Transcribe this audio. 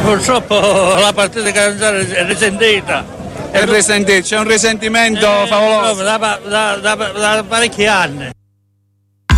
Purtroppo la partita cadenziale è risentita. C'è un risentimento favoloso. Da parecchi anni.